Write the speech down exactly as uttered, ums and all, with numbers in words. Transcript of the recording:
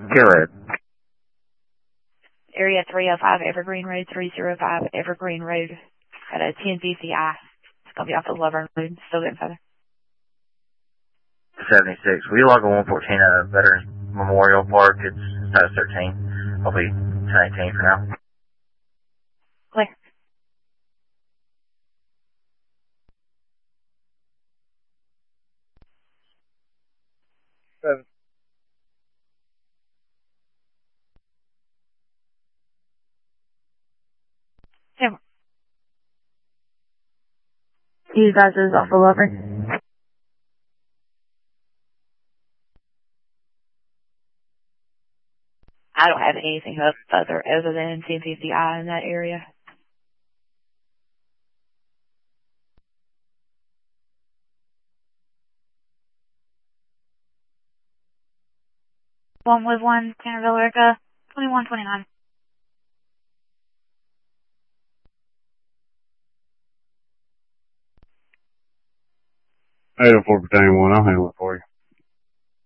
Garrett. Area three oh five Evergreen Road, three oh five Evergreen Road at a ten fifty I. It's going to be off of Laverne Road. Still getting further. seventy-six. We log a one fourteen at a Veterans Memorial Park. It's status thirteen. I'll be ten eighteen for now. Clear. Seven. Seven. You guys is off of Laverne. I don't have anything up other other than ten fifty I in that area. One with one, Tannerville, Erica, twenty-one twenty-nine. eight oh four Battalion one, I'll handle it for you.